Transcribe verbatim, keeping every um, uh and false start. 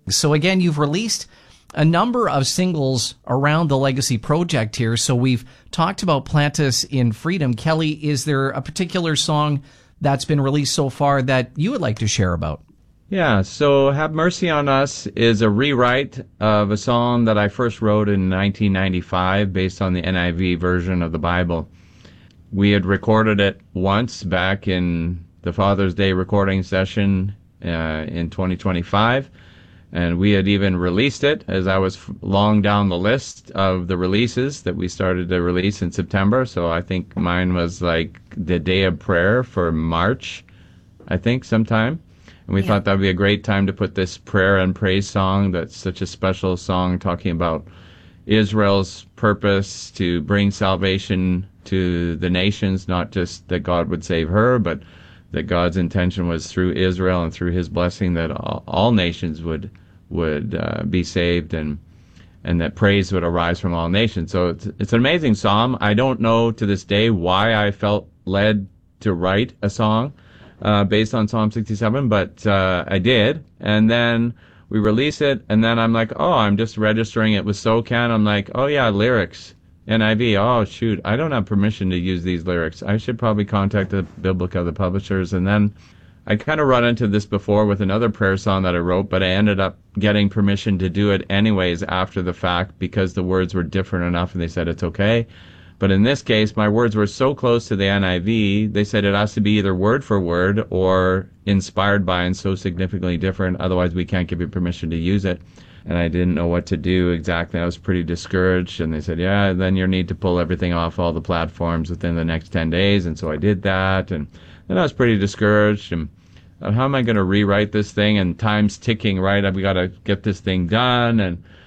So again, you've released a number of singles around the Legacy Project here. So we've talked about Plant Us in Freedom. Kelly, is there a particular song that's been released so far that you would like to share about? Yeah, so Have Mercy on Us is a rewrite of a song that I first wrote in nineteen ninety-five based on the N I V version of the Bible. We had recorded it once back in the Father's Day recording session uh, in twenty twenty-five, and we had even released it as I was long down the list of the releases that we started to release in September. So I think mine was like the day of prayer for March, I think, sometime. And we yeah. thought that would be a great time to put this prayer and praise song that's such a special song talking about Israel's purpose to bring salvation to the nations, not just that God would save her, but that God's intention was through Israel and through his blessing that all, all nations would would uh, be saved, and and that praise would arise from all nations. So it's, it's an amazing psalm. I don't know to this day why I felt led to write a song Uh, based on Psalm sixty-seven, but uh, I did, and then we release it, and then I'm like, oh, I'm just registering it with SOCAN. I'm like, oh yeah, lyrics, N I V. Oh shoot, I don't have permission to use these lyrics. I should probably contact the Biblica, the publishers. And then I kind of run into this before with another prayer song that I wrote, but I ended up getting permission to do it anyways after the fact because the words were different enough, and they said it's okay. But in this case, my words were so close to the N I V, they said it has to be either word for word or inspired by and so significantly different, otherwise we can't give you permission to use it. And I didn't know what to do exactly. I was pretty discouraged, and they said, yeah, then you need to pull everything off all the platforms within the next ten days, and so I did that, and then I was pretty discouraged, and uh, how am I going to rewrite this thing, and time's ticking, right? I've got to get this thing done, and